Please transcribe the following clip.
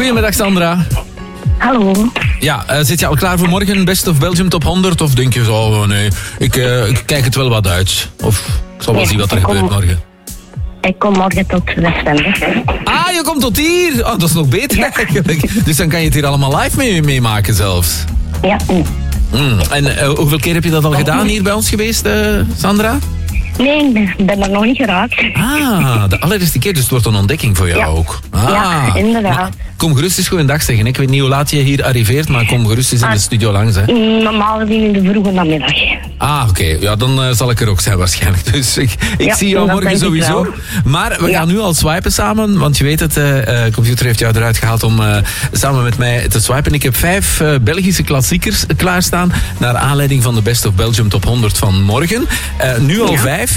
Goedemiddag Sandra. Hallo. Ja, zit je al klaar voor morgen Best of Belgium Top 100? Of denk je zo, nee, ik kijk het wel wat uit. Of ik zal wel zien wat er gebeurt morgen. Ik kom morgen tot Westende. Ah, je komt tot hier? Oh, dat is nog beter eigenlijk. Dus dan kan je het hier allemaal live meemaken zelfs. Ja. En hoeveel keer heb je dat al gedaan hier bij ons geweest, Sandra? Nee, ik ben er nog niet geraakt. Ah, de allereerste keer, dus het wordt een ontdekking voor jou ook. Ah, ja, inderdaad. Maar kom gerust eens goeiedag zeggen. Ik weet niet hoe laat je hier arriveert, maar kom gerust eens in de studio langs. Hè. Normaal gezien in de vroege namiddag. Ah, oké. Ja, dan zal ik er ook zijn waarschijnlijk. Dus ik zie jou morgen sowieso. Maar we gaan nu al swipen samen, want je weet het, de computer heeft jou eruit gehaald om samen met mij te swipen. Ik heb 5 Belgische klassiekers klaarstaan naar aanleiding van de Best of Belgium Top 100 van morgen. Nu al 5.